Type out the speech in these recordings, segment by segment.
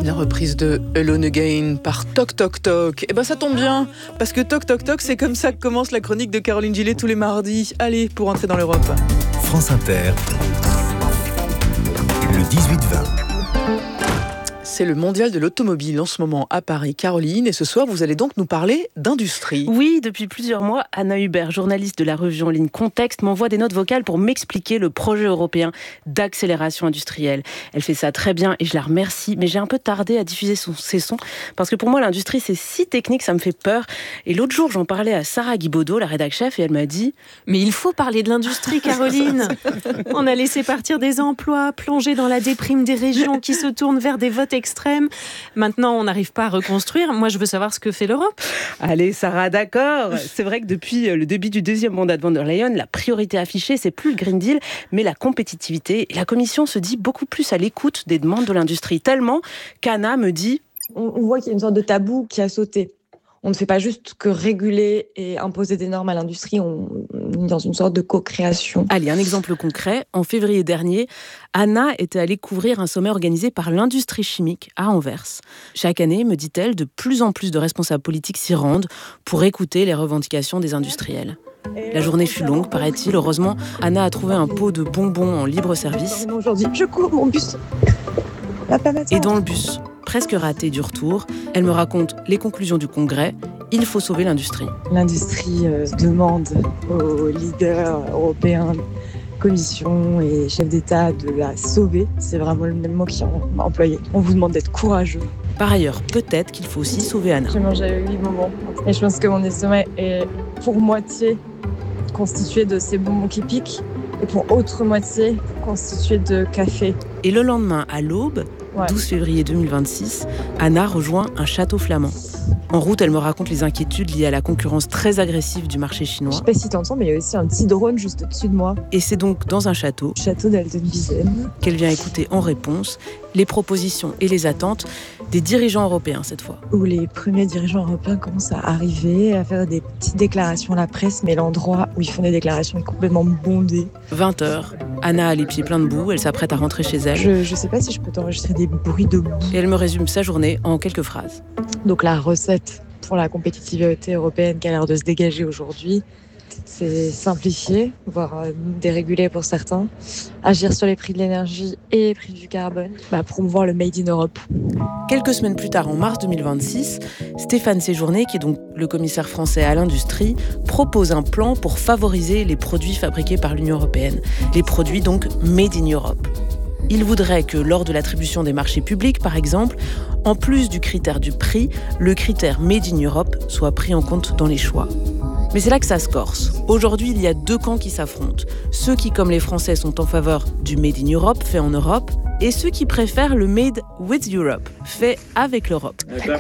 La reprise de Alone Again par Toc Toc Toc. Eh ben ça tombe bien, parce que Toc Toc Toc, c'est comme ça que commence la chronique de Caroline Gillet tous les mardis. Allez, pour entrer dans l'Europe. France Inter, le 18-20. C'est le mondial de l'automobile en ce moment à Paris, Caroline. Et ce soir, vous allez donc nous parler d'industrie. Oui, depuis plusieurs mois, Anna Hubert, journaliste de la revue en ligne Contexte, m'envoie des notes vocales pour m'expliquer le projet européen d'accélération industrielle. Elle fait ça très bien et je la remercie, mais j'ai un peu tardé à diffuser ses sons parce que pour moi, l'industrie, c'est si technique, ça me fait peur. Et l'autre jour, j'en parlais à Sarah Guibaudot, la rédac chef, et elle m'a dit « Mais il faut parler de l'industrie, Caroline. On a laissé partir des emplois, plongé dans la déprime des régions qui se tournent vers des votes extrême. Maintenant, on n'arrive pas à reconstruire. Moi, je veux savoir ce que fait l'Europe. » Allez, Sarah, d'accord. C'est vrai que depuis le début du deuxième mandat de von der Leyen, la priorité affichée, c'est plus le Green Deal, mais la compétitivité. Et la Commission se dit beaucoup plus à l'écoute des demandes de l'industrie. Tellement qu'Anna me dit... On voit qu'il y a une sorte de tabou qui a sauté. On ne fait pas juste que réguler et imposer des normes à l'industrie, on est dans une sorte de co-création. Allez, un exemple concret. En février dernier, Anna était allée couvrir un sommet organisé par l'industrie chimique à Anvers. Chaque année, me dit-elle, de plus en plus de responsables politiques s'y rendent pour écouter les revendications des industriels. La journée fut longue, paraît-il. Heureusement, Anna a trouvé un pot de bonbons en libre service. Aujourd'hui, je cours mon bus. Et dans le bus, presque raté du retour, elle me raconte les conclusions du congrès. Il faut sauver l'industrie. L'industrie demande aux leaders européens, commission et chefs d'État de la sauver. C'est vraiment le même mot qui est employé. On vous demande d'être courageux. Par ailleurs, peut-être qu'il faut aussi sauver Anna. J'ai mangé 8 bonbons et je pense que mon estomac est pour moitié constitué de ces bonbons qui piquent et pour autre moitié constitué de café. Et le lendemain, à l'aube, 12 février 2026, Anna rejoint un château flamand. En route, elle me raconte les inquiétudes liées à la concurrence très agressive du marché chinois. Je sais pas si t'entends, mais il y a aussi un petit drone juste au-dessus de moi. Et c'est donc dans un château d'Altenwiesen qu'elle vient écouter en réponse les propositions et les attentes des dirigeants européens cette fois. Où les premiers dirigeants européens commencent à arriver, à faire des petites déclarations à la presse, mais l'endroit où ils font des déclarations est complètement bondé. 20h, Anna a les pieds pleins de boue, elle s'apprête à rentrer chez elle. Je sais pas si je peux t'enregistrer des bruits de boue. Et elle me résume sa journée en quelques phrases. Donc la recette pour la compétitivité européenne qui a l'air de se dégager aujourd'hui, c'est simplifier, voire déréguler pour certains, agir sur les prix de l'énergie et les prix du carbone, promouvoir le Made in Europe. Quelques semaines plus tard, en mars 2026, Stéphane Séjourné, qui est donc le commissaire français à l'industrie, propose un plan pour favoriser les produits fabriqués par l'Union européenne. Les produits donc Made in Europe. Il voudrait que lors de l'attribution des marchés publics, par exemple, en plus du critère du prix, le critère Made in Europe soit pris en compte dans les choix. Mais c'est là que ça se corse. Aujourd'hui, il y a deux camps qui s'affrontent. Ceux qui, comme les Français, sont en faveur du Made in Europe, fait en Europe, et ceux qui préfèrent le Made with Europe, fait avec l'Europe.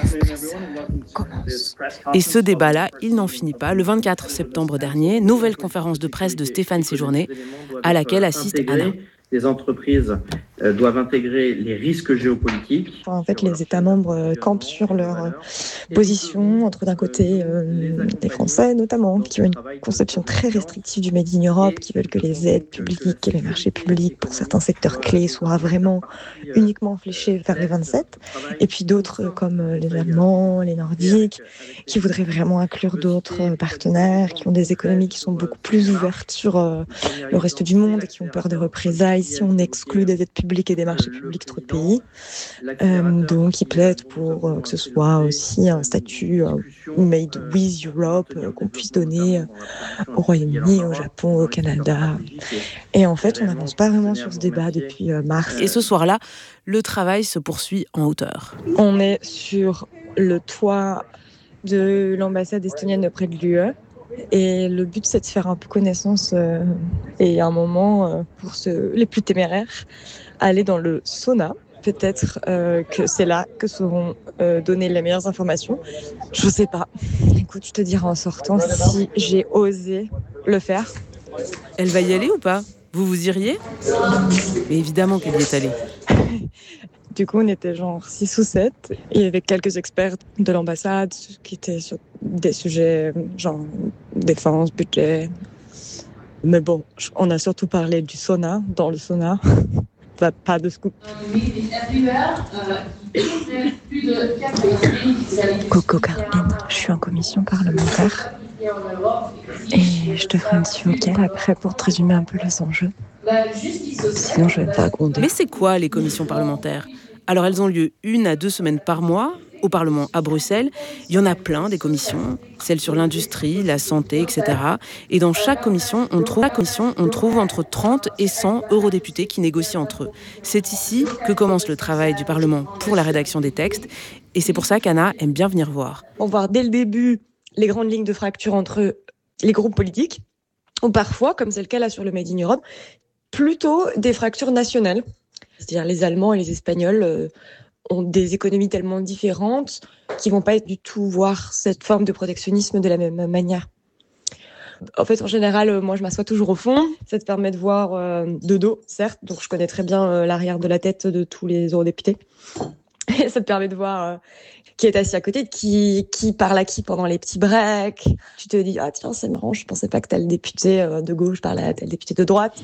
Et ce débat-là, il n'en finit pas. Le 24 septembre dernier, nouvelle conférence de presse de Stéphane Séjourné, à laquelle assiste Anna. Les entreprises doivent intégrer les risques géopolitiques. En fait, les États membres campent sur leur position, entre d'un côté les Français notamment, qui ont une conception très restrictive du Made in Europe, qui veulent que les aides publiques et les marchés publics pour certains secteurs clés soient vraiment uniquement fléchés vers les 27, et puis d'autres comme les Allemands, les Nordiques, qui voudraient vraiment inclure d'autres partenaires, qui ont des économies qui sont beaucoup plus ouvertes sur le reste du monde et qui ont peur des représailles si on exclut des aides publiques et des marchés publics trop de pays. Donc, ils plaident pour que ce soit aussi un statut Made with Europe qu'on puisse donner au Royaume-Uni, au Japon, au Canada. Et en fait, on n'avance pas vraiment sur ce débat depuis mars. Et ce soir-là, le travail se poursuit en hauteur. On est sur le toit de l'ambassade estonienne auprès de l'UE. Et le but, c'est de faire un peu connaissance et à un moment, pour les plus téméraires, aller dans le sauna. Peut-être que c'est là que seront données les meilleures informations. Je sais pas. Écoute, je te dirai en sortant si j'ai osé le faire. Elle va y aller ou pas ? Vous iriez ? Mais évidemment qu'elle y est allée. Du coup, on était genre 6 ou 7. Il y avait quelques experts de l'ambassade qui étaient sur des sujets genre défense, budget. Mais bon, on a surtout parlé du sauna, dans le sauna. pas de scoop. Coucou Caroline, je suis en commission parlementaire et je te ferai un petit vocal après pour te résumer un peu les enjeux. Sinon je vais pas gronder. Mais c'est quoi les commissions parlementaires ? Alors elles ont lieu 1 à 2 semaines par mois au Parlement à Bruxelles. Il y en a plein des commissions, celles sur l'industrie, la santé, etc. Et dans chaque commission, on trouve entre 30 et 100 eurodéputés qui négocient entre eux. C'est ici que commence le travail du Parlement pour la rédaction des textes. Et c'est pour ça qu'Anna aime bien venir voir. On voit dès le début les grandes lignes de fracture entre les groupes politiques, ou parfois, comme c'est le cas là sur le Made in Europe, plutôt des fractures nationales. C'est-à-dire les Allemands et les Espagnols ont des économies tellement différentes qu'ils vont pas du tout voir cette forme de protectionnisme de la même manière. En fait, en général, moi, je m'assois toujours au fond. Ça te permet de voir de dos, certes. Donc, je connais très bien l'arrière de la tête de tous les eurodéputés. Et ça te permet de voir qui est assis à côté, qui parle à qui pendant les petits breaks. Tu te dis, ah tiens, c'est marrant, je pensais pas que tel député de gauche parlait à tel député de droite.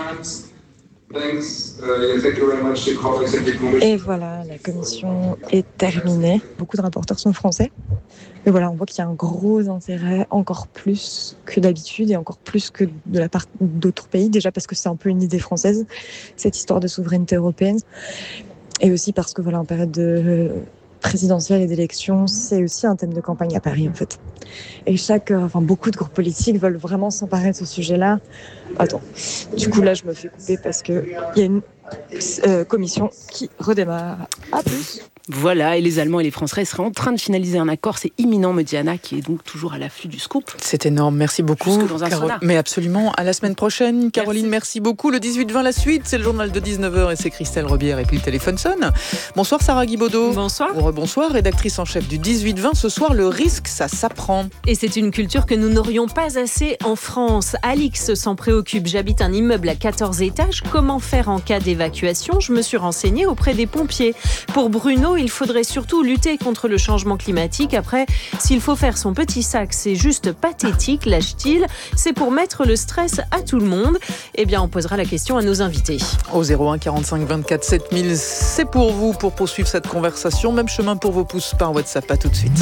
Et voilà, la commission est terminée. Beaucoup de rapporteurs sont français. Mais voilà, on voit qu'il y a un gros intérêt, encore plus que d'habitude et encore plus que de la part d'autres pays. Déjà parce que c'est un peu une idée française, cette histoire de souveraineté européenne. Et aussi parce que voilà, en période de présidentielle et d'élection, c'est aussi un thème de campagne à Paris en fait. Et beaucoup de groupes politiques veulent vraiment s'emparer de ce sujet-là. Attends, du coup là je me fais couper parce que il y a une commission qui redémarre. À plus. Voilà, et les Allemands et les Français seraient en train de finaliser un accord. C'est imminent, me dit Anna, qui est donc toujours à l'affût du scoop. C'est énorme, merci beaucoup. Mais absolument, à la semaine prochaine. Caroline, merci beaucoup. Le 18-20, la suite, c'est le journal de 19h et c'est Christelle Rebière et puis le téléphone sonne. Bonsoir Sarah Guibaudot. Bonsoir. Bonsoir, rédactrice en chef du 18-20. Ce soir, le risque, ça s'apprend. Et c'est une culture que nous n'aurions pas assez en France. Alix s'en préoccupe. J'habite un immeuble à 14 étages. Comment faire en cas d'évacuation ? Je me suis renseignée auprès des pompiers. Pour Bruno, il faudrait surtout lutter contre le changement climatique. Après, s'il faut faire son petit sac, c'est juste pathétique, lâche-t-il. C'est pour mettre le stress à tout le monde. Eh bien, on posera la question à nos invités. Au 01 45 24 7000, c'est pour vous pour poursuivre cette conversation. Même chemin pour vos pouces par WhatsApp. À tout de suite.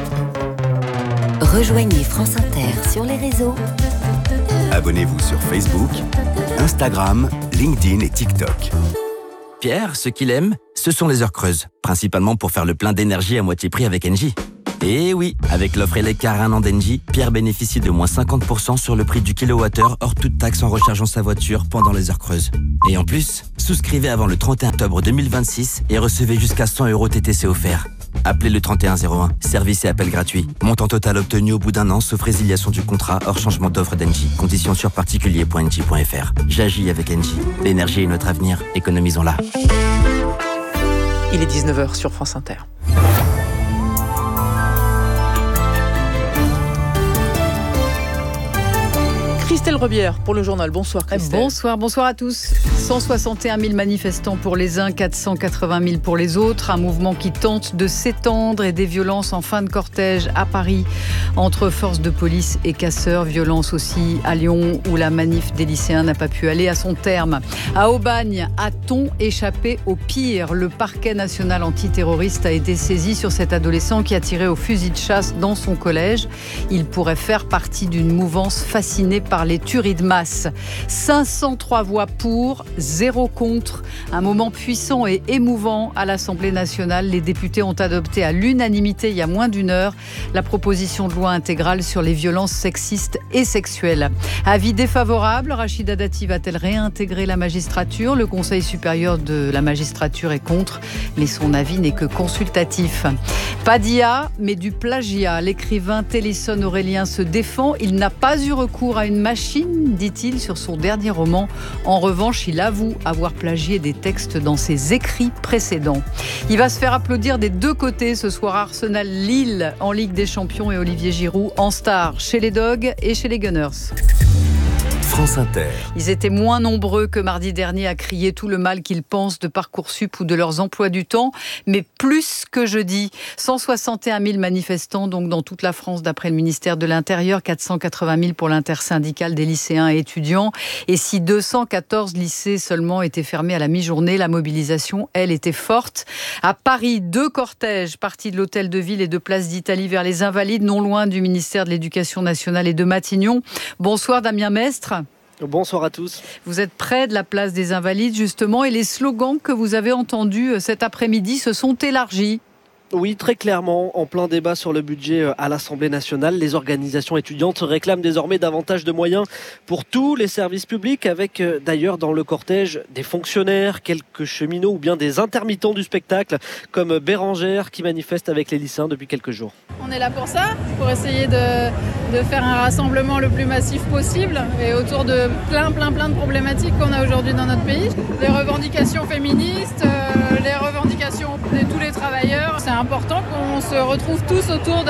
Rejoignez France Inter sur les réseaux. Abonnez-vous sur Facebook, Instagram, LinkedIn et TikTok. Pierre, ce qu'il aime, ce sont les heures creuses, principalement pour faire le plein d'énergie à moitié prix avec Engie. Et oui, avec l'offre Elecar 1 an d'Engie, Pierre bénéficie de moins 50% sur le prix du kilowattheure hors toute taxe en rechargeant sa voiture pendant les heures creuses. Et en plus, souscrivez avant le 31 octobre 2026 et recevez jusqu'à 100 € TTC offerts. Appelez le 3101, service et appel gratuit. Montant total obtenu au bout d'un an, sauf résiliation du contrat hors changement d'offre d'Engie. Conditions sur particulier.engie.fr. J'agis avec Engie. L'énergie est notre avenir, économisons-la. Il est 19h sur France Inter. Christelle Rebière pour le journal. Bonsoir Christelle. Bonsoir à tous. 161 000 manifestants pour les uns, 480 000 pour les autres. Un mouvement qui tente de s'étendre et des violences en fin de cortège à Paris entre forces de police et casseurs. Violences aussi à Lyon où la manif des lycéens n'a pas pu aller à son terme. À Aubagne, a-t-on échappé au pire ? Le parquet national antiterroriste a été saisi sur cet adolescent qui a tiré au fusil de chasse dans son collège. Il pourrait faire partie d'une mouvance fascinée par les tueries de masse. 503 voix pour, 0 contre. Un moment puissant et émouvant à l'Assemblée nationale. Les députés ont adopté à l'unanimité il y a moins d'une heure la proposition de loi intégrale sur les violences sexistes et sexuelles. Avis défavorable, Rachida Dati va-t-elle réintégrer la magistrature ? Le Conseil supérieur de la magistrature est contre, mais son avis n'est que consultatif. Pas d'IA, mais du plagiat. L'écrivain Télisson Aurélien se défend. Il n'a pas eu recours à une machine, dit-il, sur son dernier roman. En revanche, il avoue avoir plagié des textes dans ses écrits précédents. Il va se faire applaudir des deux côtés ce soir. Arsenal-Lille en Ligue des Champions et Olivier Giroud en star chez les Dogs et chez les Gunners. France Inter. Ils étaient moins nombreux que mardi dernier à crier tout le mal qu'ils pensent de Parcoursup ou de leurs emplois du temps, mais plus que jeudi. 161 000 manifestants donc dans toute la France d'après le ministère de l'Intérieur, 480 000 pour l'intersyndicale des lycéens et étudiants. Et si 214 lycées seulement étaient fermés à la mi-journée, la mobilisation, elle, était forte. À Paris, 2 cortèges partis de l'Hôtel de Ville et de Place d'Italie vers les Invalides, non loin du ministère de l'Éducation nationale et de Matignon. Bonsoir Damien Mestre. Bonsoir à tous. Vous êtes près de la place des Invalides justement et les slogans que vous avez entendus cet après-midi se sont élargis. Oui, très clairement, en plein débat sur le budget à l'Assemblée nationale, les organisations étudiantes réclament désormais davantage de moyens pour tous les services publics, avec d'ailleurs dans le cortège des fonctionnaires, quelques cheminots ou bien des intermittents du spectacle, comme Bérangère qui manifeste avec les lycéens depuis quelques jours. On est là pour ça, pour essayer de faire un rassemblement le plus massif possible et autour de plein de problématiques qu'on a aujourd'hui dans notre pays. Les revendications féministes, les revendications de tous les travailleurs. C'est important qu'on se retrouve tous autour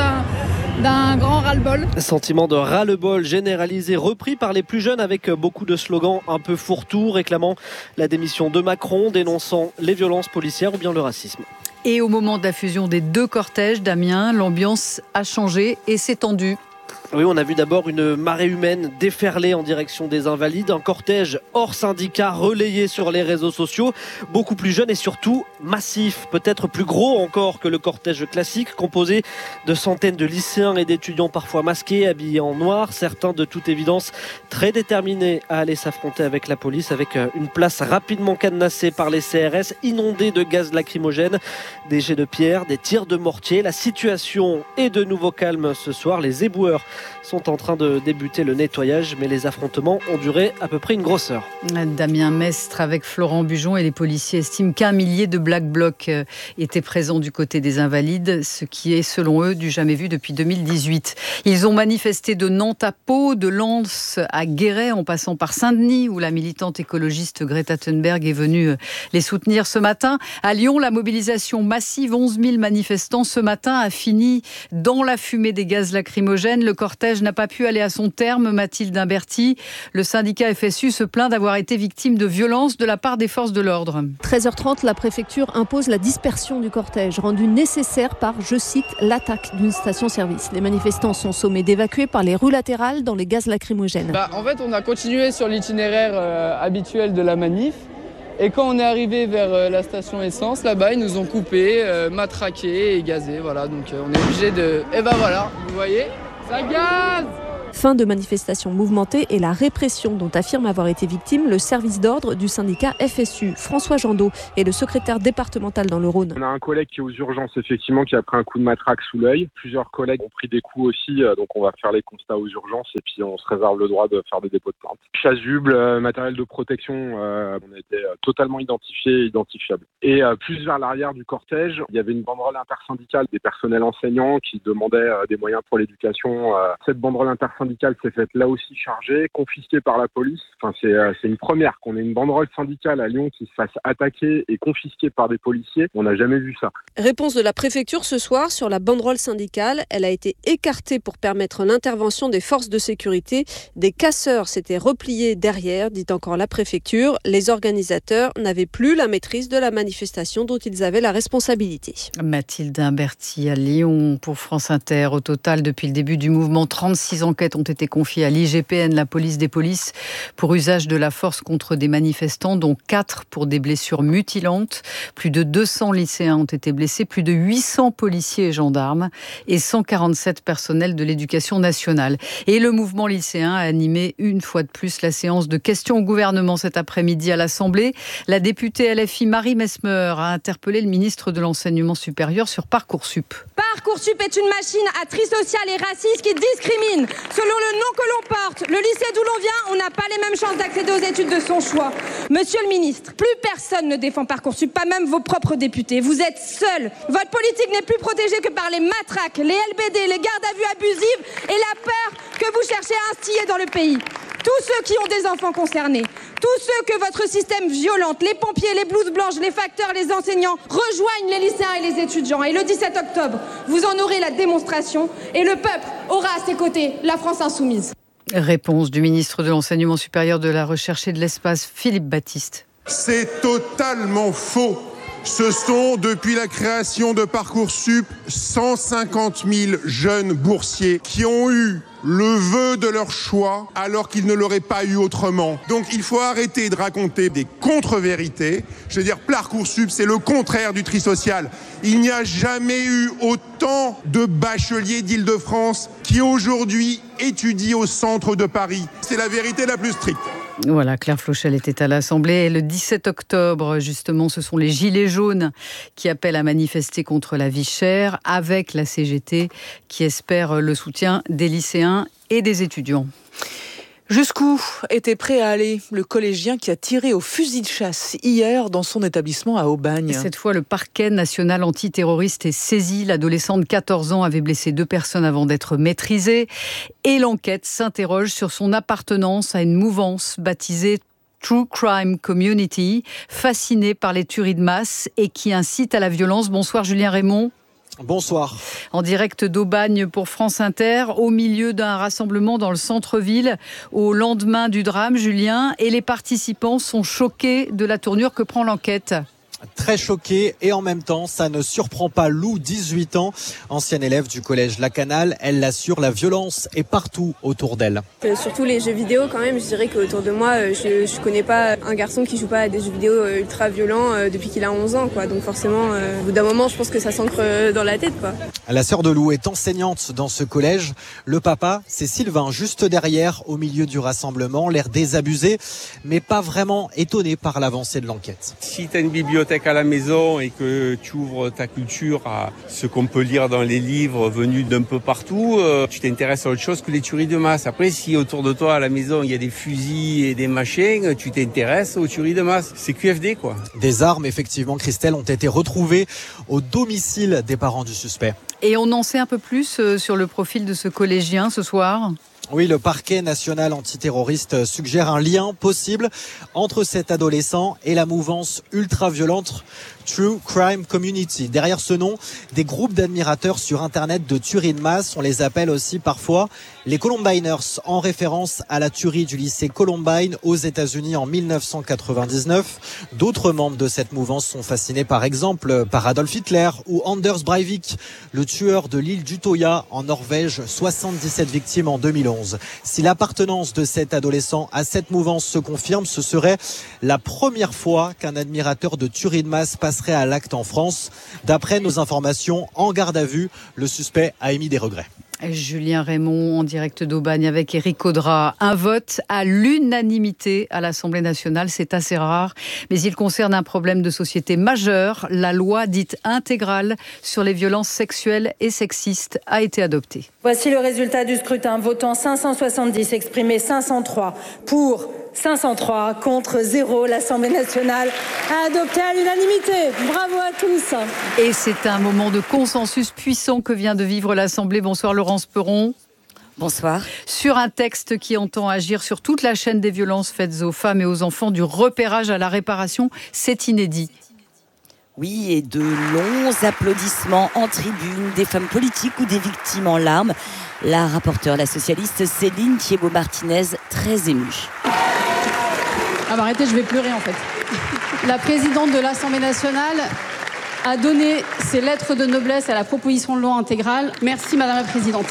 d'un grand ras-le-bol. Sentiment de ras-le-bol généralisé, repris par les plus jeunes avec beaucoup de slogans un peu fourre-tout, réclamant la démission de Macron, dénonçant les violences policières ou bien le racisme. Et au moment de la fusion des 2 cortèges, Damien, l'ambiance a changé et s'est tendue. Oui, on a vu d'abord une marée humaine déferler en direction des Invalides, un cortège hors syndicat relayé sur les réseaux sociaux, beaucoup plus jeune et surtout massif, peut-être plus gros encore que le cortège classique, composé de centaines de lycéens et d'étudiants parfois masqués, habillés en noir, certains de toute évidence très déterminés à aller s'affronter avec la police, avec une place rapidement cadenassée par les CRS, inondée de gaz lacrymogène, des jets de pierre, des tirs de mortier. La situation est de nouveau calme ce soir, les éboueurs sont en train de débuter le nettoyage, mais les affrontements ont duré à peu près une grosse heure. Damien Mestre avec Florent Bujon et les policiers estiment qu'un millier de Black Bloc étaient présents du côté des Invalides, ce qui est selon eux du jamais vu depuis 2018. Ils ont manifesté de Nantes à Pau, de Lens à Guéret, en passant par Saint-Denis, où la militante écologiste Greta Thunberg est venue les soutenir ce matin. À Lyon, la mobilisation massive, 11 000 manifestants ce matin, a fini dans la fumée des gaz lacrymogènes. Le cortège n'a pas pu aller à son terme, Mathilde Imberti. Le syndicat FSU se plaint d'avoir été victime de violences de la part des forces de l'ordre. 13h30, la préfecture impose la dispersion du cortège, rendue nécessaire par, je cite, l'attaque d'une station-service. Les manifestants sont sommés d'évacuer par les rues latérales dans les gaz lacrymogènes. En fait, on a continué sur l'itinéraire habituel de la manif. Et quand on est arrivé vers la station essence, là-bas, ils nous ont coupé, matraqué et gazé. Voilà, donc on est obligé de... Et voilà, vous voyez, ça gaze! Fin de manifestation mouvementée et la répression dont affirme avoir été victime le service d'ordre du syndicat FSU. François Jandot est le secrétaire départemental dans le Rhône. On a un collègue qui est aux urgences, effectivement, qui a pris un coup de matraque sous l'œil. Plusieurs collègues ont pris des coups aussi, donc on va faire les constats aux urgences et puis on se réserve le droit de faire des dépôts de plainte. Chasuble, matériel de protection, on a été totalement identifiables. Et plus vers l'arrière du cortège, il y avait une banderole intersyndicale des personnels enseignants qui demandaient des moyens pour l'éducation. Cette banderole intersyndicale s'est faite là aussi chargée, confisquée par la police. Enfin, c'est une première qu'on ait une banderole syndicale à Lyon qui se fasse attaquer et confisquée par des policiers. On n'a jamais vu ça. Réponse de la préfecture ce soir sur la banderole syndicale. Elle a été écartée pour permettre l'intervention des forces de sécurité. Des casseurs s'étaient repliés derrière, dit encore la préfecture. Les organisateurs n'avaient plus la maîtrise de la manifestation dont ils avaient la responsabilité. Mathilde Imberti à Lyon pour France Inter. Au total, depuis le début du mouvement, 36 enquêtes ont été confiées à l'IGPN, la police des polices, pour usage de la force contre des manifestants, dont 4 pour des blessures mutilantes. Plus de 200 lycéens ont été blessés, plus de 800 policiers et gendarmes et 147 personnels de l'éducation nationale. Et le mouvement lycéen a animé une fois de plus la séance de questions au gouvernement cet après-midi à l'Assemblée. La députée LFI Marie Messmer a interpellé le ministre de l'Enseignement supérieur sur Parcoursup. Parcoursup est une machine à tri social et raciste qui discrimine. Selon le nom que l'on porte, le lycée d'où l'on vient, on n'a pas les mêmes chances d'accéder aux études de son choix. Monsieur le ministre, plus personne ne défend Parcoursup, pas même vos propres députés. Vous êtes seul. Votre politique n'est plus protégée que par les matraques, les LBD, les gardes à vue abusives et la peur que vous cherchez à instiller dans le pays. Tous ceux qui ont des enfants concernés, tous ceux que votre système violente, les pompiers, les blouses blanches, les facteurs, les enseignants, rejoignent les lycéens et les étudiants. Et le 17 octobre, vous en aurez la démonstration et le peuple aura à ses côtés la France insoumise. Réponse du ministre de l'Enseignement supérieur, de la Recherche et de l'Espace, Philippe Baptiste. C'est totalement faux. Ce sont, depuis la création de Parcoursup, 150 000 jeunes boursiers qui ont eu le vœu de leur choix alors qu'ils ne l'auraient pas eu autrement. Donc il faut arrêter de raconter des contre-vérités. Je veux dire, Parcoursup, c'est le contraire du tri social. Il n'y a jamais eu autant de bacheliers d'Île-de-France qui aujourd'hui étudient au centre de Paris. C'est la vérité la plus stricte. Voilà, Claire Flochel était à l'Assemblée. Et le 17 octobre, justement, ce sont les Gilets jaunes qui appellent à manifester contre la vie chère, avec la CGT qui espère le soutien des lycéens et des étudiants. Jusqu'où était prêt à aller le collégien qui a tiré au fusil de chasse hier dans son établissement à Aubagne? Cette fois, le parquet national antiterroriste est saisi. L'adolescent de 14 ans avait blessé 2 personnes avant d'être maîtrisé. Et l'enquête s'interroge sur son appartenance à une mouvance baptisée True Crime Community, fascinée par les tueries de masse et qui incite à la violence. Bonsoir Julien Raymond. Bonsoir. En direct d'Aubagne pour France Inter, au milieu d'un rassemblement dans le centre-ville, au lendemain du drame, Julien, et les participants sont choqués de la tournure que prend l'enquête. Très choquée, et en même temps, ça ne surprend pas Lou, 18 ans, ancienne élève du collège La Canale. Elle l'assure, la violence est partout autour d'elle. Surtout les jeux vidéo quand même, je dirais qu'autour de moi, je connais pas un garçon qui joue pas à des jeux vidéo ultra violents depuis qu'il a 11 ans, quoi. Donc forcément, au bout d'un moment, je pense que ça s'ancre dans la tête, quoi. La sœur de Lou est enseignante dans ce collège. Le papa, c'est Sylvain, juste derrière, au milieu du rassemblement, l'air désabusé, mais pas vraiment étonné par l'avancée de l'enquête. Si tu as une bibliothèque à la maison et que tu ouvres ta culture à ce qu'on peut lire dans les livres venus d'un peu partout, tu t'intéresses à autre chose que les tueries de masse. Après, si autour de toi à la maison il y a des fusils et des machins, tu t'intéresses aux tueries de masse. C'est QFD, quoi. Des armes, effectivement, Christelle, ont été retrouvées au domicile des parents du suspect. Et on en sait un peu plus sur le profil de ce collégien ce soir ? Oui, le parquet national antiterroriste suggère un lien possible entre cet adolescent et la mouvance ultra-violente True Crime Community. Derrière ce nom, des groupes d'admirateurs sur Internet de tueries de masse. On les appelle aussi parfois les Columbiners, en référence à la tuerie du lycée Columbine aux États-Unis en 1999. D'autres membres de cette mouvance sont fascinés par exemple par Adolf Hitler ou Anders Breivik, le tueur de l'île d'Utøya en Norvège, 77 victimes en 2011. Si l'appartenance de cet adolescent à cette mouvance se confirme, ce serait la première fois qu'un admirateur de tuerie de masse passerait à l'acte en France. D'après nos informations, en garde à vue, le suspect a émis des regrets. Julien Raymond en direct d'Aubagne avec Éric Audra. Un vote à l'unanimité à l'Assemblée nationale, c'est assez rare, mais il concerne un problème de société majeur. La loi dite intégrale sur les violences sexuelles et sexistes a été adoptée. Voici le résultat du scrutin. Votant 570, exprimé 503 pour 503 contre 0. L'Assemblée nationale a adopté à l'unanimité. Bravo à tous. Et c'est un moment de consensus puissant que vient de vivre l'Assemblée. Bonsoir Laurence Perron. Bonsoir. Sur un texte qui entend agir sur toute la chaîne des violences faites aux femmes et aux enfants, du repérage à la réparation, c'est inédit. Oui, et de longs applaudissements en tribune, des femmes politiques ou des victimes en larmes. La rapporteure, la socialiste Céline Thiébaut-Martinez, très émue. Ah bah arrêtez, je vais pleurer en fait. La présidente de l'Assemblée nationale a donné ses lettres de noblesse à la proposition de loi intégrale. Merci Madame la Présidente.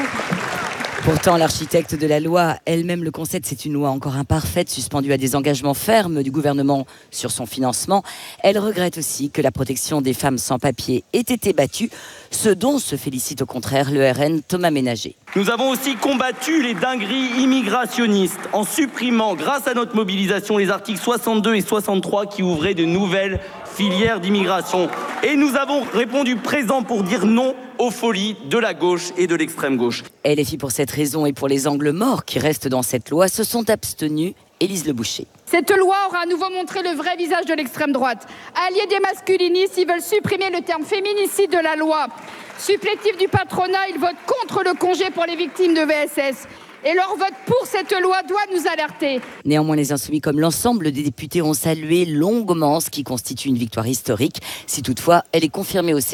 Pourtant, l'architecte de la loi elle-même le concède, c'est une loi encore imparfaite, suspendue à des engagements fermes du gouvernement sur son financement. Elle regrette aussi que la protection des femmes sans papier ait été battue, ce dont se félicite au contraire le RN Thomas Ménager. Nous avons aussi combattu les dingueries immigrationnistes en supprimant, grâce à notre mobilisation, les articles 62 et 63 qui ouvraient de nouvelles filières d'immigration. Et nous avons répondu présent pour dire non aux folies de la gauche et de l'extrême gauche. LFI, pour cette raison et pour les angles morts qui restent dans cette loi, se sont abstenus. Élise Le Boucher. Cette loi aura à nouveau montré le vrai visage de l'extrême droite. Alliés des masculinistes, ils veulent supprimer le terme féminicide de la loi. Supplétifs du patronat, ils votent contre le congé pour les victimes de VSS. Et leur vote pour cette loi doit nous alerter. Néanmoins, les Insoumis, comme l'ensemble des députés, ont salué longuement ce qui constitue une victoire historique, si toutefois elle est confirmée au Sénat.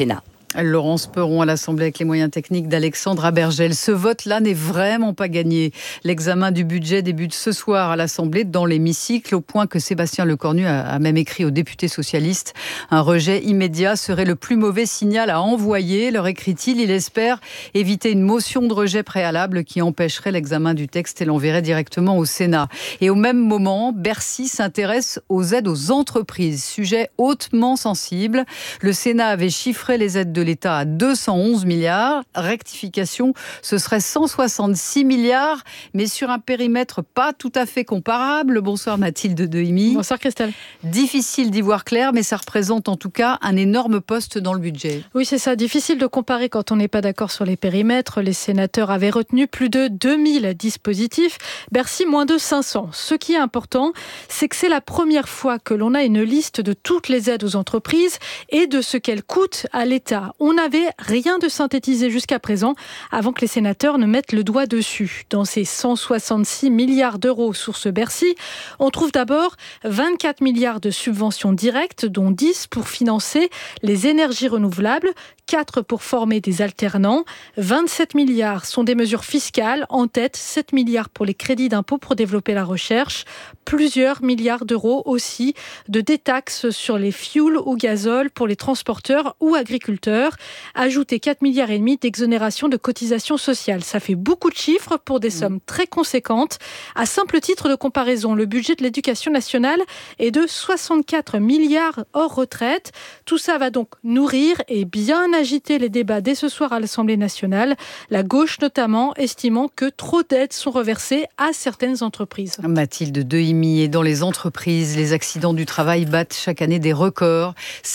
Laurence Perron à l'Assemblée avec les moyens techniques d'Alexandre Abergel. Ce vote-là n'est vraiment pas gagné. L'examen du budget débute ce soir à l'Assemblée dans l'hémicycle, au point que Sébastien Lecornu a même écrit aux députés socialistes. Un rejet immédiat serait le plus mauvais signal à envoyer, leur écrit-il. Il espère éviter une motion de rejet préalable qui empêcherait l'examen du texte et l'enverrait directement au Sénat. Et au même moment, Bercy s'intéresse aux aides aux entreprises, sujet hautement sensible. Le Sénat avait chiffré les aides de l'État à 211 milliards. Rectification, ce serait 166 milliards, mais sur un périmètre pas tout à fait comparable. Bonsoir Mathilde Dehimi. Bonsoir Christelle. Difficile d'y voir clair, mais ça représente en tout cas un énorme poste dans le budget. Oui, c'est ça. Difficile de comparer quand on n'est pas d'accord sur les périmètres. Les sénateurs avaient retenu plus de 2000 dispositifs. Bercy, moins de 500. Ce qui est important, c'est que c'est la première fois que l'on a une liste de toutes les aides aux entreprises et de ce qu'elles coûtent à l'État. On n'avait rien de synthétisé jusqu'à présent avant que les sénateurs ne mettent le doigt dessus. Dans ces 166 milliards d'euros source Bercy, on trouve d'abord 24 milliards de subventions directes, dont 10 pour financer les énergies renouvelables, 4 pour former des alternants, 27 milliards sont des mesures fiscales, en tête 7 milliards pour les crédits d'impôt pour développer la recherche, plusieurs milliards d'euros aussi de détaxes sur les fuels ou gazole pour les transporteurs ou agriculteurs. Ajouter 4,5 milliards d'exonération de cotisations sociales. Ça fait beaucoup de chiffres pour des sommes très conséquentes. À simple titre de comparaison, le budget de l'éducation nationale est de 64 milliards hors retraite. Tout ça va donc nourrir et bien agiter les débats dès ce soir à l'Assemblée nationale. La gauche notamment estimant que trop d'aides sont reversées à certaines entreprises. Mathilde Dehimi, et dans les entreprises, les accidents du travail battent chaque année des records.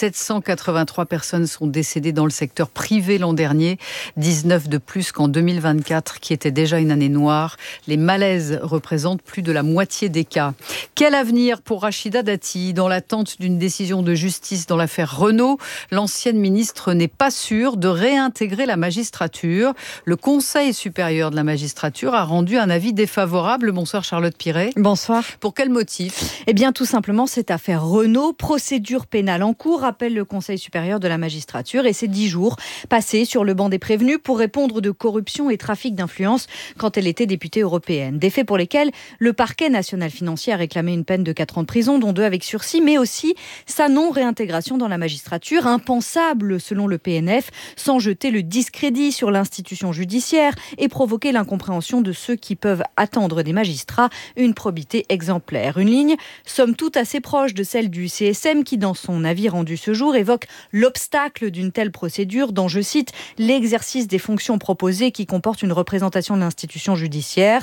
783 personnes sont décédées dans le secteur privé l'an dernier, 19 de plus qu'en 2024, qui était déjà une année noire. Les malaises représentent plus de la moitié des cas. Quel avenir pour Rachida Dati? Dans l'attente d'une décision de justice dans l'affaire Renault, l'ancienne ministre n'est pas sûre de réintégrer la magistrature. Le Conseil supérieur de la magistrature a rendu un avis défavorable. Bonsoir Charlotte Piret. Bonsoir. Pour quel motif? Eh bien tout simplement cette affaire Renault, procédure pénale en cours, rappelle le Conseil supérieur de la magistrature, et c'est 10 jours passés sur le banc des prévenus pour répondre de corruption et trafic d'influence quand elle était députée européenne. Des faits pour lesquels le parquet national financier a réclamé une peine de 4 ans de prison, dont 2 avec sursis, mais aussi sa non-réintégration dans la magistrature, impensable selon le PNF, sans jeter le discrédit sur l'institution judiciaire et provoquer l'incompréhension de ceux qui peuvent attendre des magistrats une probité exemplaire. Une ligne, somme toute, assez proche de celle du CSM qui, dans son avis rendu ce jour, évoque l'obstacle d'une telle procédure dans, je cite, l'exercice des fonctions proposées qui comporte une représentation de l'institution judiciaire.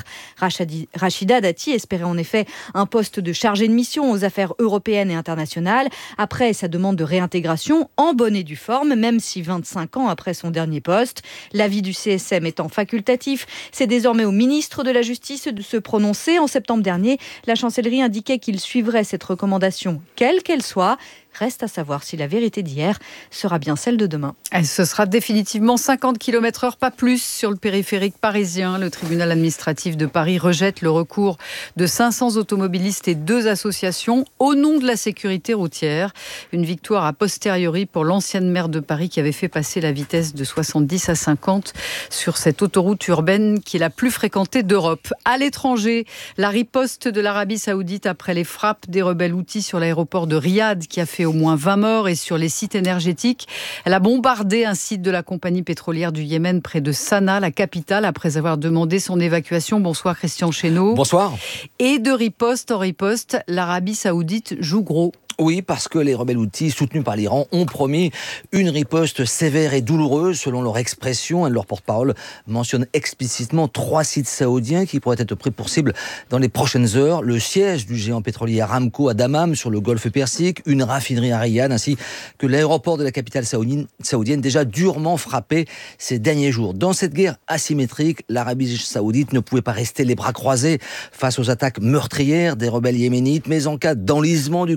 Rachida Dati espérait en effet un poste de chargée de mission aux affaires européennes et internationales après sa demande de réintégration en bonne et due forme, même si 25 ans après son dernier poste. L'avis du CSM étant facultatif, c'est désormais au ministre de la Justice de se prononcer. En septembre dernier, la chancellerie indiquait qu'il suivrait cette recommandation, quelle qu'elle soit. Reste à savoir si la vérité d'hier sera bien celle de demain. Ce sera définitivement 50 km/h, pas plus, sur le périphérique parisien. Le tribunal administratif de Paris rejette le recours de 500 automobilistes et 2 associations au nom de la sécurité routière. Une victoire a posteriori pour l'ancienne maire de Paris qui avait fait passer la vitesse de 70 à 50 sur cette autoroute urbaine qui est la plus fréquentée d'Europe. À l'étranger, la riposte de l'Arabie Saoudite après les frappes des rebelles houthis sur l'aéroport de Riyad qui a fait au moins 20 morts, et sur les sites énergétiques. Elle a bombardé un site de la compagnie pétrolière du Yémen près de Sanaa, la capitale, après avoir demandé son évacuation. Bonsoir Christian Chesneau. Bonsoir. Et de riposte en riposte, l'Arabie Saoudite joue gros. Oui, parce que les rebelles houthis, soutenus par l'Iran, ont promis une riposte sévère et douloureuse, selon leur expression. Leur porte-parole mentionne explicitement 3 sites saoudiens qui pourraient être pris pour cible dans les prochaines heures. Le siège du géant pétrolier Aramco à Dammam, sur le golfe Persique, une raffinerie à Riyad, ainsi que l'aéroport de la capitale saoudienne, déjà durement frappé ces derniers jours. Dans cette guerre asymétrique, l'Arabie saoudite ne pouvait pas rester les bras croisés face aux attaques meurtrières des rebelles yéménites, mais en cas d'enlisement du conflit,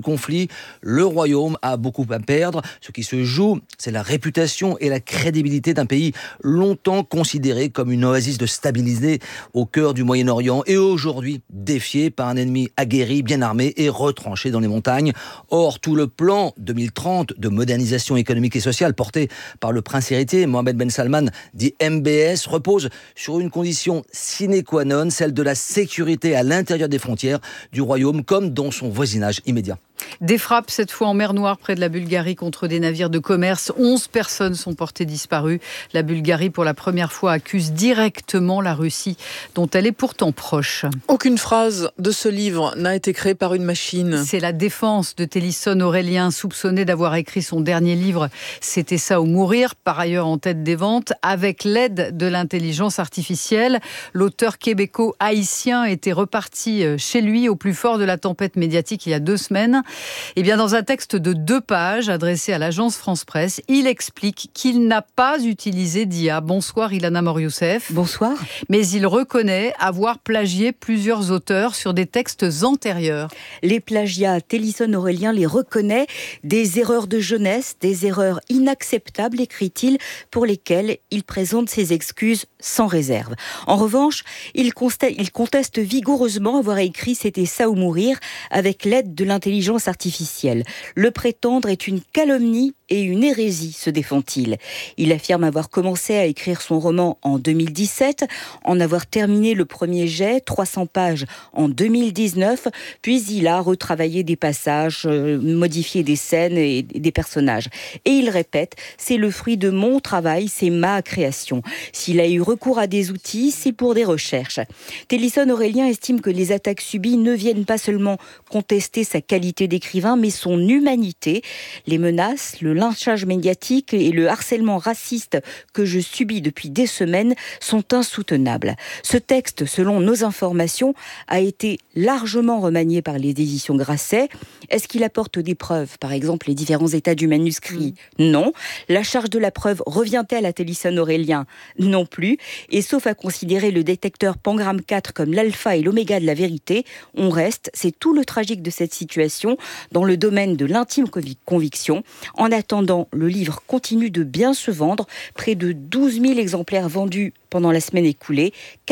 Bulgarie. Le royaume a beaucoup à perdre. Ce qui se joue, c'est la réputation et la crédibilité d'un pays longtemps considéré comme une oasis de stabilité au cœur du Moyen-Orient et aujourd'hui défié par un ennemi aguerri, bien armé et retranché dans les montagnes. Or, tout le plan 2030 de modernisation économique et sociale porté par le prince héritier Mohammed Ben Salman, dit MBS, repose sur une condition sine qua non, celle de la sécurité à l'intérieur des frontières du royaume comme dans son voisinage immédiat. Des frappes, cette fois en mer Noire, près de la Bulgarie, contre des navires de commerce. 11 personnes sont portées disparues. La Bulgarie, pour la première fois, accuse directement la Russie, dont elle est pourtant proche. Aucune phrase de ce livre n'a été créée par une machine. C'est la défense de Télisson Aurélien, soupçonné d'avoir écrit son dernier livre « C'était ça ou mourir », par ailleurs en tête des ventes, avec l'aide de l'intelligence artificielle. L'auteur québéco-haïtien était reparti chez lui au plus fort de la tempête médiatique il y a 2 semaines. Eh bien, dans un texte de 2 pages adressé à l'agence France Presse, il explique qu'il n'a pas utilisé d'IA. Bonsoir Ilana Morioussef. Bonsoir. Mais il reconnaît avoir plagié plusieurs auteurs sur des textes antérieurs. Les plagiats, Télisson Aurélien les reconnaît. Des erreurs de jeunesse, des erreurs inacceptables, écrit-il, pour lesquelles il présente ses excuses sans réserve. En revanche, il conteste vigoureusement avoir écrit « C'était ça ou mourir » avec l'aide de l'intelligence artificielle. Le prétendre est une calomnie et une hérésie, se défend-il. Il affirme avoir commencé à écrire son roman en 2017, en avoir terminé le premier jet, 300 pages, en 2019, puis il a retravaillé des passages, modifié des scènes et des personnages. Et il répète, c'est le fruit de mon travail, c'est ma création. S'il a eu recours à des outils, c'est pour des recherches. Télisson Aurélien estime que les attaques subies ne viennent pas seulement contester sa qualité d'écrivain, mais son humanité. Les menaces, le lynchage médiatique et le harcèlement raciste que je subis depuis des semaines sont insoutenables. Ce texte, selon nos informations, a été largement remanié par les éditions Grasset. Est-ce qu'il apporte des preuves, par exemple les différents états du manuscrit ? Non. La charge de la preuve revient-elle à Télisson Aurélien ? Non plus. Et sauf à considérer le détecteur Pangram 4 comme l'alpha et l'oméga de la vérité, on reste, c'est tout le tragique de cette situation, dans le domaine de l'intime conviction. En attendant, le livre continue de bien se vendre, près de 12 000 exemplaires vendus pendant la semaine écoulée,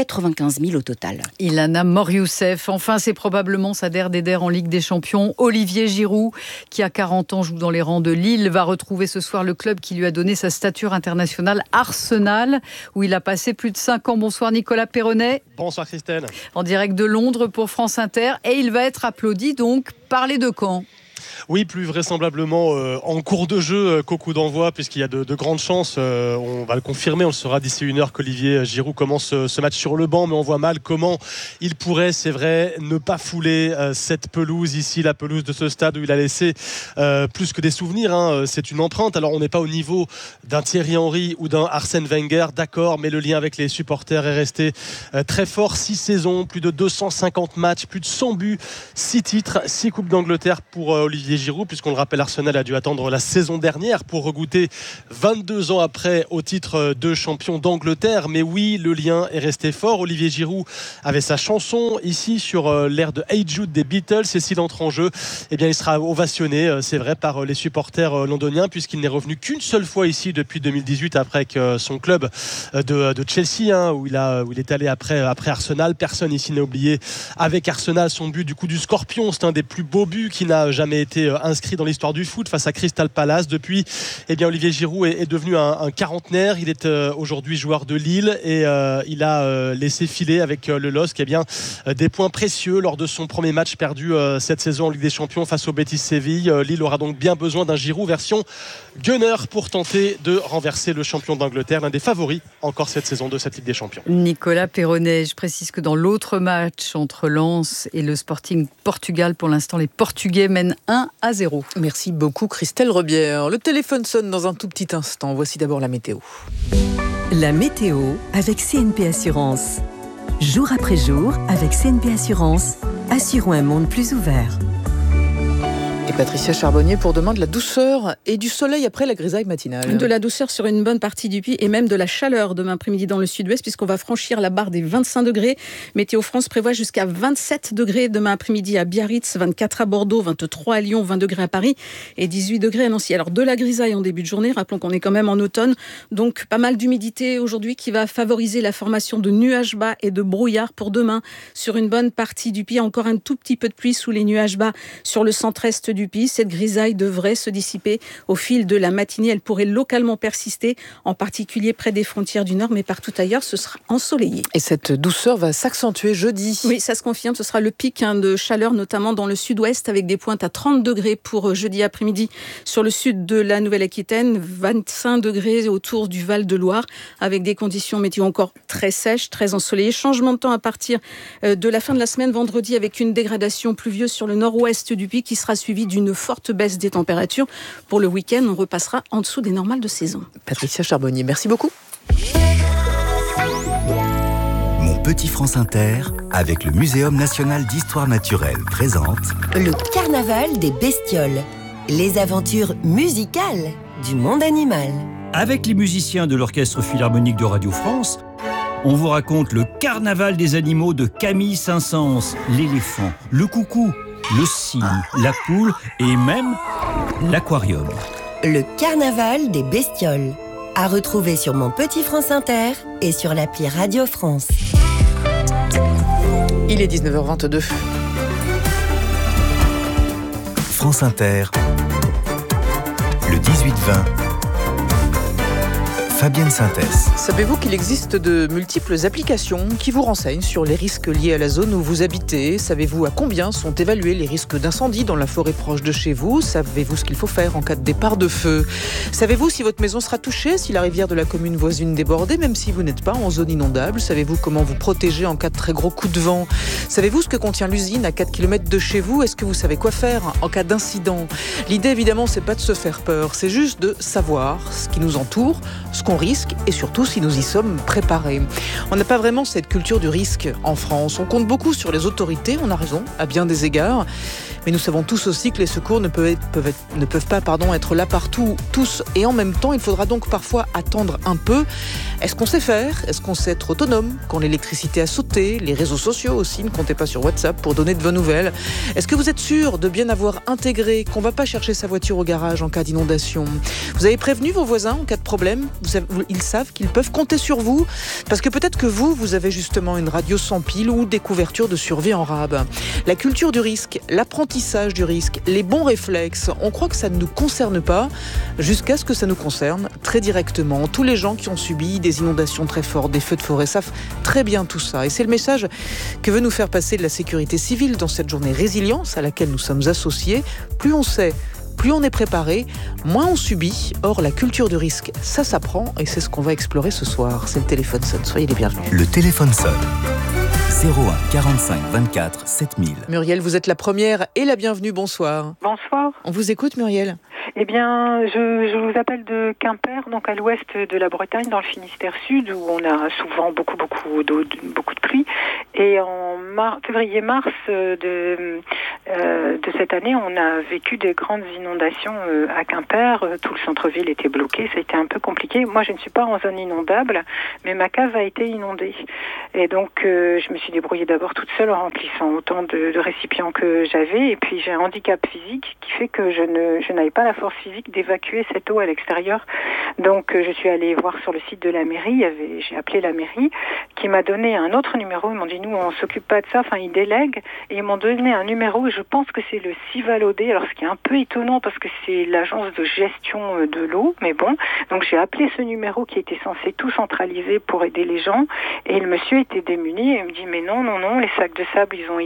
95 000 au total. Ilana Morioussef, enfin c'est probablement sa der en Ligue des Champions. Olivier Giroud, qui a 40 ans, joue dans les rangs de Lille, va retrouver ce soir le club qui lui a donné sa stature internationale, Arsenal, où il a passé plus de 5 ans. Bonsoir Nicolas Perronnet. Bonsoir Christelle. En direct de Londres pour France Inter, et il va être applaudi donc par les 2 camps. Oui, plus vraisemblablement en cours de jeu qu'au coup d'envoi, puisqu'il y a de grandes chances, on va le confirmer, on le saura d'ici 1 heure, qu'Olivier Giroud commence ce match sur le banc, mais on voit mal comment il pourrait, c'est vrai, ne pas fouler cette pelouse ici, la pelouse de ce stade où il a laissé plus que des souvenirs, c'est une empreinte. Alors on n'est pas au niveau d'un Thierry Henry ou d'un Arsène Wenger, d'accord, mais le lien avec les supporters est resté très fort. 6 saisons, plus de 250 matchs, plus de 100 buts, 6 titres, 6 Coupes d'Angleterre pour Olivier Giroud, puisqu'on le rappelle, Arsenal a dû attendre la saison dernière pour regoûter 22 ans après au titre de champion d'Angleterre. Mais oui, le lien est resté fort. Olivier Giroud avait sa chanson ici sur l'air de Hey Jude des Beatles, et s'il entre en jeu, eh bien il sera ovationné, c'est vrai, par les supporters londoniens, puisqu'il n'est revenu qu'une seule fois ici depuis 2018 après son club de Chelsea, où il est allé après Arsenal. Personne ici n'a oublié avec Arsenal son but du Scorpion. C'est un des plus beaux buts qui n'a jamais été inscrit dans l'histoire du foot face à Crystal Palace. Depuis, eh bien, Olivier Giroud est devenu un quarantenaire. Il est aujourd'hui joueur de Lille, et il a laissé filer avec le LOSC des points précieux lors de son premier match perdu cette saison en Ligue des Champions face au Betis Séville. Lille aura donc bien besoin d'un Giroud version Gunner pour tenter de renverser le champion d'Angleterre, l'un des favoris encore cette saison de cette Ligue des Champions. Nicolas Perronnet, je précise que dans l'autre match entre Lens et le Sporting Portugal, pour l'instant les Portugais mènent 1-0. Merci beaucoup Christelle Rebière. Le téléphone sonne dans un tout petit instant. Voici d'abord la météo. La météo avec CNP Assurance. Jour après jour, avec CNP Assurance, assurons un monde plus ouvert. Et Patricia Charbonnier pour demain, de la douceur et du soleil après la grisaille matinale. De la douceur sur une bonne partie du pays et même de la chaleur demain après-midi dans le sud-ouest puisqu'on va franchir la barre des 25 degrés. Météo France prévoit jusqu'à 27 degrés demain après-midi à Biarritz, 24 à Bordeaux, 23 à Lyon, 20 degrés à Paris et 18 degrés à Nancy. Alors de la grisaille en début de journée, rappelons qu'on est quand même en automne, donc pas mal d'humidité aujourd'hui qui va favoriser la formation de nuages bas et de brouillard pour demain sur une bonne partie du pays. Encore un tout petit peu de pluie sous les nuages bas sur le centre-est du pays. Cette grisaille devrait se dissiper au fil de la matinée. Elle pourrait localement persister, en particulier près des frontières du Nord, mais partout ailleurs, ce sera ensoleillé. Et cette douceur va s'accentuer jeudi. Oui, ça se confirme. Ce sera le pic de chaleur, notamment dans le sud-ouest, avec des pointes à 30 degrés pour jeudi après-midi sur le sud de la Nouvelle-Aquitaine, 25 degrés autour du Val-de-Loire, avec des conditions météo encore très sèches, très ensoleillées. Changement de temps à partir de la fin de la semaine, vendredi, avec une dégradation pluvieuse sur le nord-ouest du pays qui sera suivie d'une forte baisse des températures. Pour le week-end, on repassera en dessous des normales de saison. Patricia Charbonnier, merci beaucoup. Mon petit France Inter, avec le Muséum national d'histoire naturelle, présente le carnaval des bestioles, les aventures musicales du monde animal. Avec les musiciens de l'Orchestre Philharmonique de Radio France, on vous raconte le carnaval des animaux de Camille Saint-Saëns, l'éléphant, le coucou, le cygne, la poule et même l'aquarium. Le carnaval des bestioles, à retrouver sur Mon Petit France Inter et sur l'appli Radio France. Il est 19h22. France Inter, le 18-20. Fabienne Synthès. Savez-vous qu'il existe de multiples applications qui vous renseignent sur les risques liés à la zone où vous habitez? Savez-vous à combien sont évalués les risques d'incendie dans la forêt proche de chez vous? Savez-vous ce qu'il faut faire en cas de départ de feu? Savez-vous si votre maison sera touchée, si la rivière de la commune voisine débordée, même si vous n'êtes pas en zone inondable? Savez-vous comment vous protéger en cas de très gros coup de vent? Savez-vous ce que contient l'usine à 4 km de chez vous? Est-ce que vous savez quoi faire en cas d'incident? L'idée, évidemment, c'est pas de se faire peur, c'est juste de savoir ce qui nous entoure, ce qu'on risque et surtout si nous y sommes préparés. On n'a pas vraiment cette culture du risque en France. On compte beaucoup sur les autorités, on a raison, à bien des égards. Mais nous savons tous aussi que les secours ne peuvent pas être là partout, tous et en même temps. Il faudra donc parfois attendre un peu. Est-ce qu'on sait faire? Est-ce qu'on sait être autonome quand l'électricité a sauté? Les réseaux sociaux aussi, ne comptez pas sur WhatsApp pour donner de bonnes nouvelles. Est-ce que vous êtes sûr de bien avoir intégré qu'on ne va pas chercher sa voiture au garage en cas d'inondation? Vous avez prévenu vos voisins en cas de problème? Ils savent qu'ils peuvent compter sur vous? Parce que peut-être que vous avez justement une radio sans pile ou des couvertures de survie en rab. La culture du risque, l'apprentissage du risque, les bons réflexes, on croit que ça ne nous concerne pas jusqu'à ce que ça nous concerne très directement. Tous les gens qui ont subi des inondations très fortes, des feux de forêt savent très bien tout ça. Et c'est le message que veut nous faire passer de la sécurité civile dans cette journée résilience à laquelle nous sommes associés. Plus on sait, plus on est préparé, moins on subit. Or, la culture du risque, ça s'apprend et c'est ce qu'on va explorer ce soir. C'est le téléphone sonne. Soyez les bienvenus. Le téléphone sonne. 01 45 24 7000. Muriel, vous êtes la première et la bienvenue. Bonsoir. Bonsoir. On vous écoute, Muriel. Eh bien, je vous appelle de Quimper, donc à l'ouest de la Bretagne, dans le Finistère Sud, où on a souvent beaucoup d'eau, beaucoup de pluie. Et en février-mars de cette année, on a vécu des grandes inondations à Quimper. Tout le centre-ville était bloqué, ça a été un peu compliqué. Moi, je ne suis pas en zone inondable, mais ma cave a été inondée. Et donc, je me suis débrouillée d'abord toute seule en remplissant autant de récipients que j'avais. Et puis, j'ai un handicap physique qui fait que je n'avais pas la force physique d'évacuer cette eau à l'extérieur. Donc, je suis allée voir sur le site de la mairie. J'ai appelé la mairie qui m'a donné un autre numéro. Ils m'ont dit, nous, on s'occupe pas de ça. Enfin, ils délèguent. Et ils m'ont donné un numéro. Et je pense que c'est le Civalodé. Alors, ce qui est un peu étonnant parce que c'est l'agence de gestion de l'eau. Mais bon. Donc, j'ai appelé ce numéro qui était censé tout centraliser pour aider les gens. Et le monsieur était démuni. Et il me dit, mais non, les sacs de sable, ils ont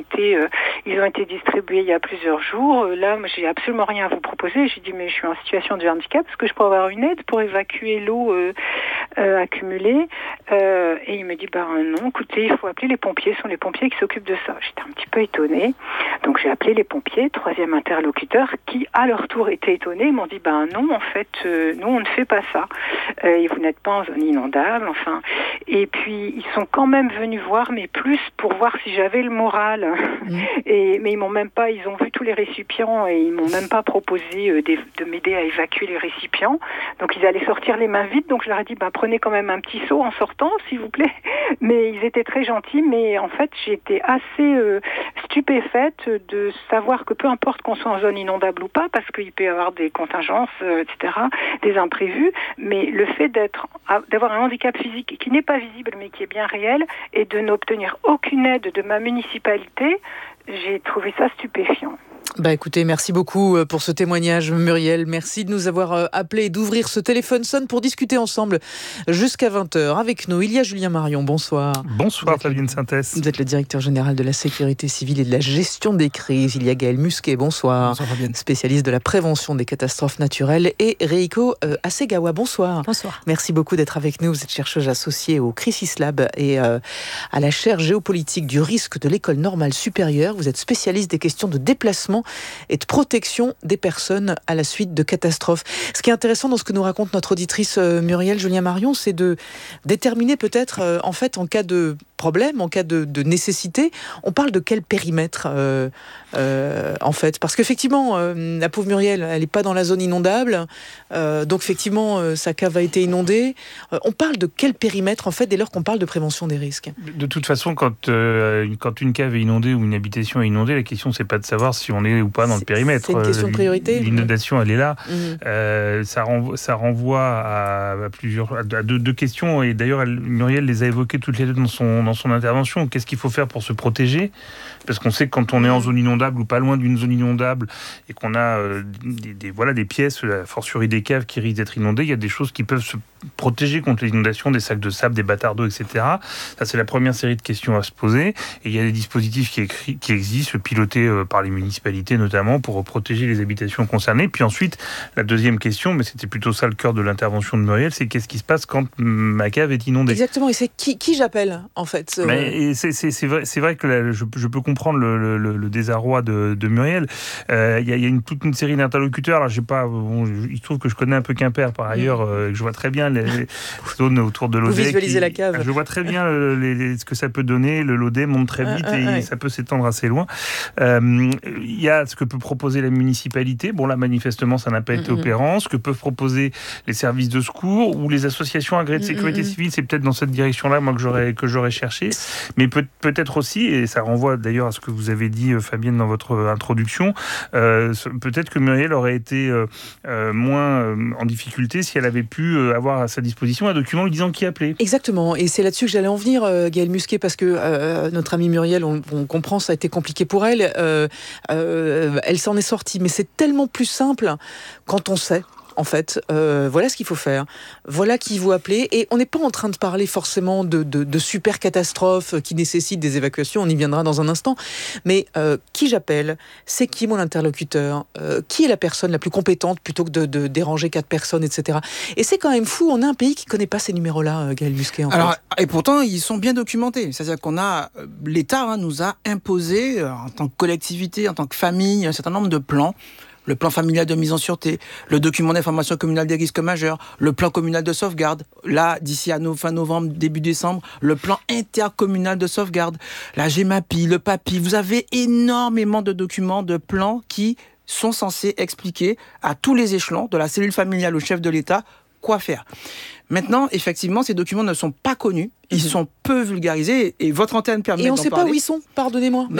été distribués il y a plusieurs jours. Là, j'ai absolument rien à vous proposer. J'ai dit, mais je suis en situation de handicap. Est-ce que je peux avoir une aide pour évacuer l'eau accumulés. Et il me dit, non, écoutez, il faut appeler les pompiers. Ce sont les pompiers qui s'occupent de ça. J'étais un petit peu étonnée. Donc j'ai appelé les pompiers, troisième interlocuteur, qui à leur tour étaient étonnés. Ils m'ont dit, non, en fait, nous on ne fait pas ça. Et vous n'êtes pas en zone inondable, enfin. Et puis ils sont quand même venus voir, mais plus pour voir si j'avais le moral. Mais ils ont vu tous les récipients et ils m'ont même pas proposé de m'aider à évacuer les récipients. Donc ils allaient sortir les mains vides. Donc je leur ai dit, prenez quand même un petit seau en sortant, s'il vous plaît. Mais ils étaient très gentils. Mais en fait, j'étais assez stupéfaite de savoir que peu importe qu'on soit en zone inondable ou pas, parce qu'il peut y avoir des contingences, etc., des imprévus, mais le fait d'avoir un handicap physique qui n'est pas visible mais qui est bien réel et de n'obtenir aucune aide de ma municipalité, j'ai trouvé ça stupéfiant. Écoutez, merci beaucoup pour ce témoignage, Muriel. Merci de nous avoir appelé et d'ouvrir ce téléphone sonne pour discuter ensemble jusqu'à 20h. Avec nous, il y a Julien Marion. Bonsoir. Bonsoir, Fabienne Sintès. Vous êtes le directeur général de la sécurité civile et de la gestion des crises. Il y a Gaël Musquet. Bonsoir. Bonsoir, Fabienne. Spécialiste de la prévention des catastrophes naturelles. Et Reiko Hasegawa. Bonsoir. Bonsoir. Merci beaucoup d'être avec nous. Vous êtes chercheuse associée au Crisis Lab et à la chaire géopolitique du risque de l'École normale supérieure. Vous êtes spécialiste des questions de déplacement et de protection des personnes à la suite de catastrophes. Ce qui est intéressant dans ce que nous raconte notre auditrice Muriel Julien Marion, c'est de déterminer peut-être, en fait, en cas de problème, en cas de nécessité, on parle de quel périmètre, en fait. Parce qu'effectivement, la pauvre Muriel, elle n'est pas dans la zone inondable, donc effectivement, sa cave a été inondée. On parle de quel périmètre, en fait, dès lors qu'on parle de prévention des risques? De toute façon, quand une cave est inondée ou une habitation est inondée, la question, c'est pas de savoir si on est ou pas dans le périmètre. C'est une question de priorité. L'inondation, elle est là. Ça renvoie à deux questions. Et d'ailleurs, Muriel les a évoquées toutes les deux dans son intervention. Qu'est-ce qu'il faut faire pour se protéger? Parce qu'on sait que quand on est en zone inondable ou pas loin d'une zone inondable et qu'on a des pièces, la fortiori des caves qui risquent d'être inondées, il y a des choses qui peuvent se protéger contre les inondations, des sacs de sable, des bâtards d'eau, etc. Ça, c'est la première série de questions à se poser. Et il y a des dispositifs qui existent, pilotés par les municipalités notamment, pour protéger les habitations concernées. Puis ensuite, la deuxième question, mais c'était plutôt ça le cœur de l'intervention de Muriel, c'est qu'est-ce qui se passe quand ma cave est inondée? Exactement, et c'est qui j'appelle, en fait. Mais c'est vrai que je peux comprendre le désarroi de Muriel. Il y a toute une série d'interlocuteurs. Alors, il se trouve que je connais un peu Quimper par ailleurs. Je vois très bien les zones autour de l'Odé. Vous visualisez la cave. Je vois très bien ce que ça peut donner. L'Odé monte très vite et ça peut s'étendre assez loin. Il y a ce que peut proposer la municipalité. Bon, là, manifestement, ça n'a pas été opérant. Ce que peuvent proposer les services de secours ou les associations agréées de sécurité civile, c'est peut-être dans cette direction-là, moi, que j'aurais cherché. Mais peut-être aussi, et ça renvoie d'ailleurs à ce que vous avez dit, Fabienne, dans votre introduction, peut-être que Muriel aurait été moins en difficulté si elle avait pu avoir à sa disposition un document lui disant qui appeler. Exactement, et c'est là-dessus que j'allais en venir, Gaël Musquet, parce que notre amie Muriel, on comprend, ça a été compliqué pour elle. Elle s'en est sortie, mais c'est tellement plus simple quand on sait. En fait, voilà ce qu'il faut faire. Voilà qui vous appelez. Et on n'est pas en train de parler forcément de super catastrophes qui nécessitent des évacuations. On y viendra dans un instant. Mais qui j'appelle? C'est qui mon interlocuteur? Qui est la personne la plus compétente plutôt que de déranger 4 personnes, etc. Et c'est quand même fou. On a un pays qui ne connaît pas ces numéros-là, Gaël Musquet. Et pourtant, ils sont bien documentés. C'est-à-dire l'État nous a imposé, en tant que collectivité, en tant que famille, un certain nombre de plans. Le plan familial de mise en sûreté, le document d'information communale des risques majeurs, le plan communal de sauvegarde, là, d'ici à fin novembre, début décembre, le plan intercommunal de sauvegarde, la GEMAPI, le PAPI. Vous avez énormément de documents, de plans qui sont censés expliquer à tous les échelons, de la cellule familiale au chef de l'État, quoi faire. Maintenant, effectivement, ces documents ne sont pas connus, ils sont peu vulgarisés et votre antenne permet d'en parler. Et on ne sait pas où ils sont, pardonnez-moi.